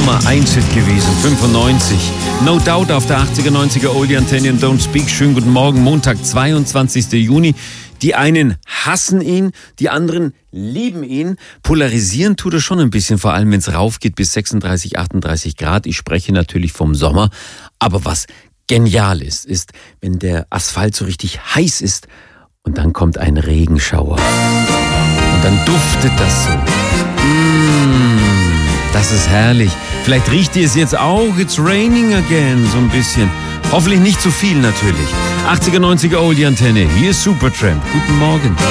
Nummer 1 Hit gewesen, 95. No Doubt auf der 80er, 90er Oldie Antenne und Don't Speak. Schönen guten Morgen, Montag, 22. Juni. Die einen hassen ihn, die anderen lieben ihn. Polarisieren tut er schon ein bisschen, vor allem wenn es raufgeht bis 36, 38 Grad. Ich spreche natürlich vom Sommer. Aber was genial ist, wenn der Asphalt so richtig heiß ist und dann kommt ein Regenschauer. Und dann duftet das so. Das ist herrlich. Vielleicht riecht ihr es jetzt auch. It's raining again, so ein bisschen. Hoffentlich nicht zu viel natürlich. 80er, 90er Oldie Antenne. Hier ist Supertramp. Guten Morgen.